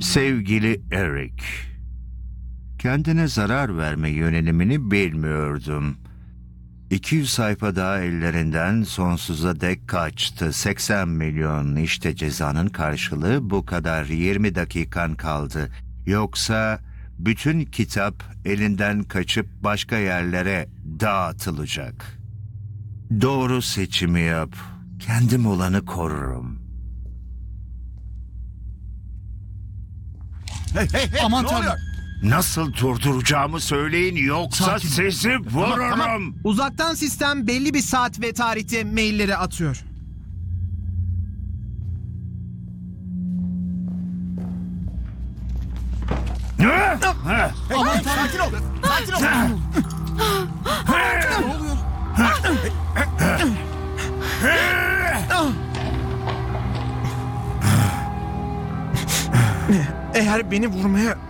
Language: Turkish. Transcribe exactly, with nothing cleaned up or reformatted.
Sevgili Eric, kendine zarar verme yönelimini bilmiyordum. iki yüz sayfa daha ellerinden sonsuza dek kaçtı. seksen milyon, işte cezanın karşılığı bu kadar. yirmi dakikan kaldı. Yoksa bütün kitap elinden kaçıp başka yerlere dağıtılacak. Doğru seçimi yap. Kendim olanı korurum. Hey hey hey, Aman ne tanrım. oluyor? Nasıl durduracağımı söyleyin, yoksa Sakin ol. sizi vururum. tamam. Uzaktan sistem belli bir saat ve tarihte mailleri atıyor. Hey, sakin ol. Sakin ol. Eğer beni vurmaya